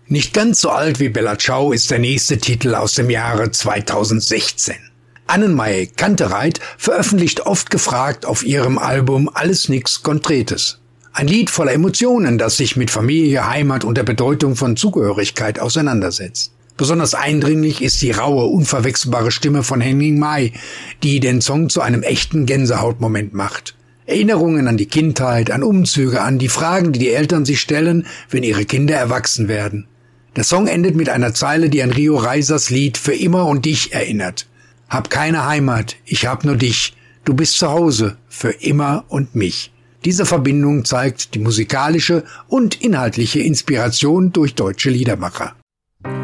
Nicht ganz so alt wie Bella Ciao ist der nächste Titel aus dem Jahre 2016. Annenmai Kantereit veröffentlicht oft gefragt auf ihrem Album Alles nix Konkretes. Ein Lied voller Emotionen, das sich mit Familie, Heimat und der Bedeutung von Zugehörigkeit auseinandersetzt. Besonders eindringlich ist die raue, unverwechselbare Stimme von Henning Mai, die den Song zu einem echten Gänsehautmoment macht. Erinnerungen an die Kindheit, an Umzüge, an die Fragen, die die Eltern sich stellen, wenn ihre Kinder erwachsen werden. Der Song endet mit einer Zeile, die an Rio Reisers Lied Für immer und dich erinnert. Hab keine Heimat, ich hab nur dich. Du bist zu Hause, für immer und mich. Diese Verbindung zeigt die musikalische und inhaltliche Inspiration durch deutsche Liedermacher.